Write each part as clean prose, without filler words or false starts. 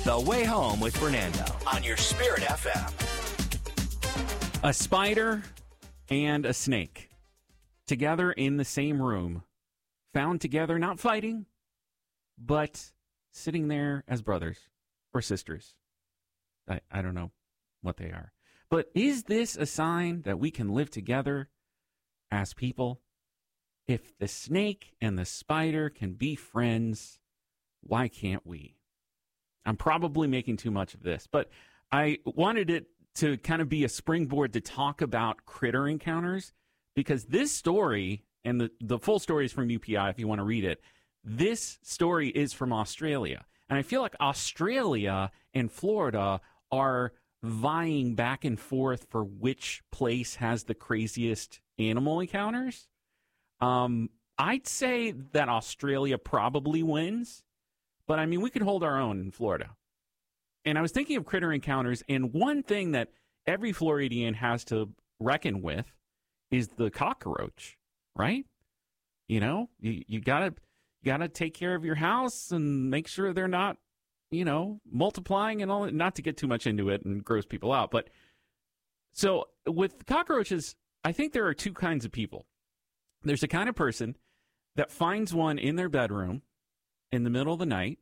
The Way Home with Fernando on your Spirit FM. A spider and a snake together in the same room, found together, not fighting, but sitting there as brothers or sisters. I don't know what they are. But is this a sign that we can live together as people? If the snake and the spider can be friends, why can't we? I'm probably making too much of this, but I wanted it to kind of be a springboard to talk about critter encounters, because this story, and the full story is from UPI if you want to read it, this story is from Australia. And I feel like Australia and Florida are vying back and forth for which place has the craziest animal encounters. I'd say that Australia probably wins, but I mean, we could hold our own in Florida. And I was thinking of critter encounters, and one thing that every Floridian has to reckon with is the cockroach, right? You know, you gotta take care of your house and make sure they're not, multiplying and all. Not to get too much into it and gross people out, but so with cockroaches, I think there are two kinds of people. There's a kind of person that finds one in their bedroom in the middle of the night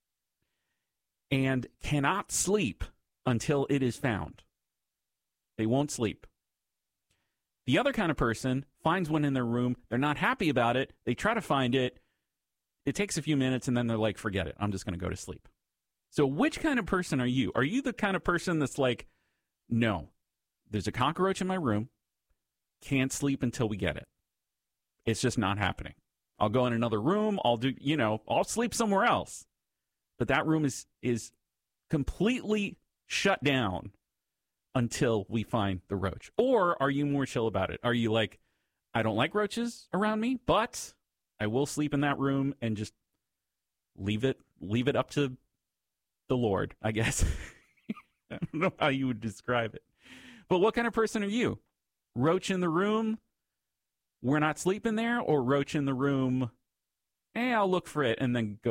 and cannot sleep until it is found. They won't sleep. The other kind of person finds one in their room. They're not happy about it. They try to find it. It takes a few minutes, and then they're like, forget it. I'm just going to go to sleep. So which kind of person are you? Are you the kind of person that's like, no, there's a cockroach in my room, can't sleep until we get it. It's just not happening. I'll go in another room. I'll sleep somewhere else. But that room is completely shut down until we find the roach. Or are you more chill about it? Are you like, I don't like roaches around me, but I will sleep in that room and just leave it up to the Lord, I guess. I don't know how you would describe it. But what kind of person are you? Roach in the room, we're not sleeping there, or roach in the room, I'll look for it and then go